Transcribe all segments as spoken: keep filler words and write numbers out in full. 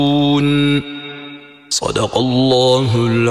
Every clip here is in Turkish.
Sadakallahul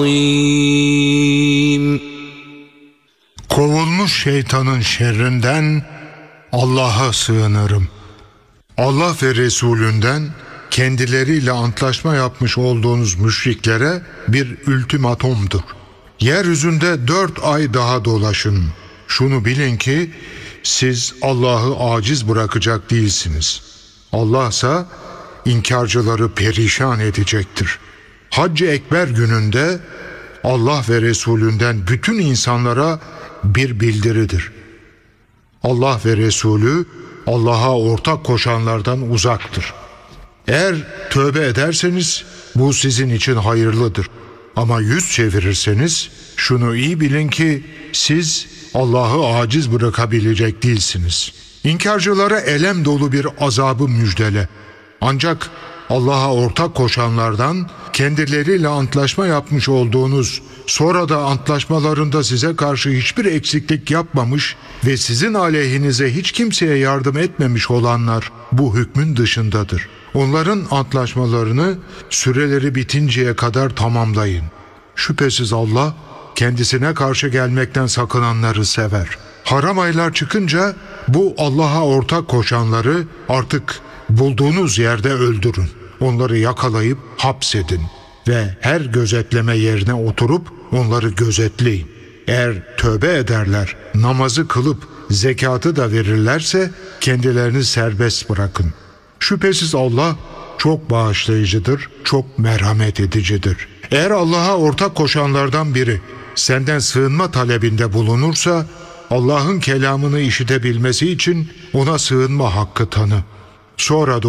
azim. Kovulmuş şeytanın şerrinden Allah'a sığınırım. Allah ve Resulünden kendileriyle antlaşma yapmış olduğunuz müşriklere bir ultimatomdur. Yeryüzünde dört ay daha dolaşın. Şunu bilin ki siz Allah'ı aciz bırakacak değilsiniz. Allah ise inkarcıları perişan edecektir. Hac-ı Ekber gününde Allah ve Resulünden bütün insanlara bir bildiridir. Allah ve Resulü Allah'a ortak koşanlardan uzaktır. Eğer tövbe ederseniz bu sizin için hayırlıdır. Ama yüz çevirirseniz şunu iyi bilin ki siz Allah'ı aciz bırakabilecek değilsiniz. İnkarcılara elem dolu bir azabı müjdele. Ancak Allah'a ortak koşanlardan kendileriyle antlaşma yapmış olduğunuz, sonra da antlaşmalarında size karşı hiçbir eksiklik yapmamış ve sizin aleyhinize hiç kimseye yardım etmemiş olanlar bu hükmün dışındadır. Onların antlaşmalarını süreleri bitinceye kadar tamamlayın. Şüphesiz Allah kendisine karşı gelmekten sakınanları sever. Haram aylar çıkınca bu Allah'a ortak koşanları artık bulduğunuz yerde öldürün. Onları yakalayıp hapsedin ve her gözetleme yerine oturup onları gözetleyin. Eğer tövbe ederler, namazı kılıp zekatı da verirlerse kendilerini serbest bırakın. Şüphesiz Allah çok bağışlayıcıdır, çok merhamet edicidir. Eğer Allah'a ortak koşanlardan biri senden sığınma talebinde bulunursa, Allah'ın kelamını işitebilmesi için ona sığınma hakkı tanı. Sonra da